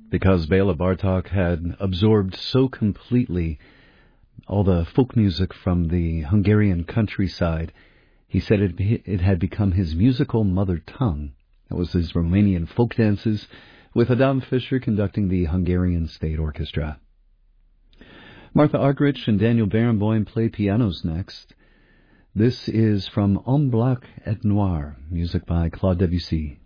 because Bela Bartok had absorbed so completely all the folk music from the Hungarian countryside. He said it had become his musical mother tongue. That was his Romanian folk dances, with Adam Fischer conducting the Hungarian State Orchestra. Martha Argerich and Daniel Barenboim play pianos next. This is from En Blanc et Noir, music by Claude Debussy.